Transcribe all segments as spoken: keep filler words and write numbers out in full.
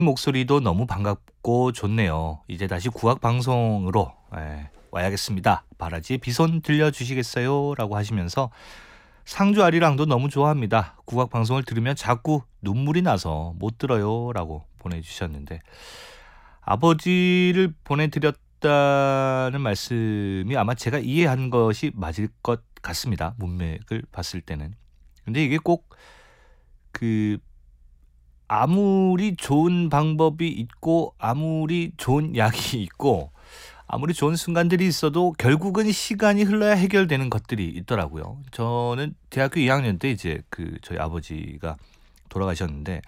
목소리도 너무 반갑고 좋네요. 이제 다시 국악 방송으로 예, 와야겠습니다. 바라지의 비손 들려주시겠어요? 라고 하시면서 상주 아리랑도 너무 좋아합니다. 국악 방송을 들으면 자꾸 눈물이 나서 못 들어요. 라고 보내주셨는데 아버지를 보내드렸다는 말씀이 아마 제가 이해한 것이 맞을 것 같습니다. 문맥을 봤을 때는. 근데 이게 꼭 그 아무리 좋은 방법이 있고 아무리 좋은 약이 있고 아무리 좋은 순간들이 있어도 결국은 시간이 흘러야 해결되는 것들이 있더라고요. 저는 대학교 이 학년 때 이제 그 저희 아버지가 돌아가셨는데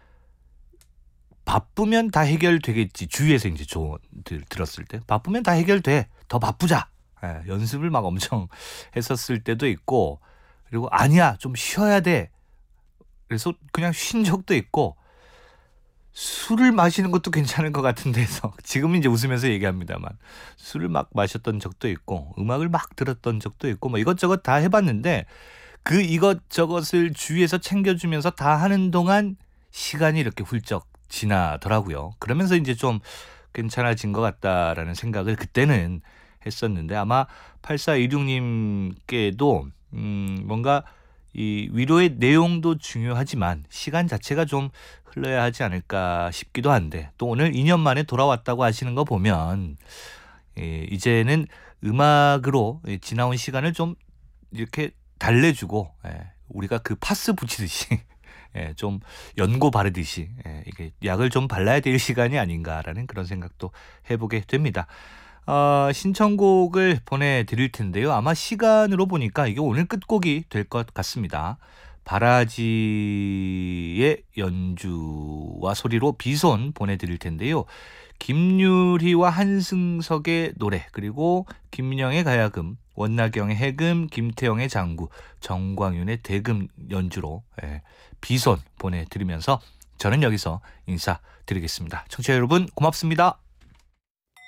바쁘면 다 해결되겠지. 주위에서 이제 조언들 들었을 때 바쁘면 다 해결돼. 더 바쁘자. 예, 연습을 막 엄청 했었을 때도 있고 그리고 아니야 좀 쉬어야 돼. 그래서 그냥 쉰 적도 있고 술을 마시는 것도 괜찮을 것 같은데 해서 지금은 이제 웃으면서 얘기합니다만 술을 막 마셨던 적도 있고 음악을 막 들었던 적도 있고 뭐 이것저것 다 해봤는데 그 이것저것을 주위에서 챙겨주면서 다 하는 동안 시간이 이렇게 훌쩍 지나더라고요. 그러면서 이제 좀 괜찮아진 것 같다라는 생각을 그때는 했었는데 아마 팔사이육 님께도 음 뭔가 이 위로의 내용도 중요하지만 시간 자체가 좀 흘러야 하지 않을까 싶기도 한데 또 오늘 이 년 만에 돌아왔다고 하시는 거 보면 예, 이제는 음악으로 예, 지나온 시간을 좀 이렇게 달래주고 예, 우리가 그 파스 붙이듯이 예, 좀 연고 바르듯이 예, 이게 약을 좀 발라야 될 시간이 아닌가라는 그런 생각도 해보게 됩니다. 어, 신청곡을 보내드릴 텐데요. 아마 시간으로 보니까 이게 오늘 끝곡이 될 것 같습니다. 바라지의 연주와 소리로 비손 보내드릴 텐데요. 김유리와 한승석의 노래 그리고 김민영의 가야금, 원나경의 해금, 김태영의 장구, 정광윤의 대금 연주로 예, 비손 보내드리면서 저는 여기서 인사드리겠습니다. 청취자 여러분 고맙습니다.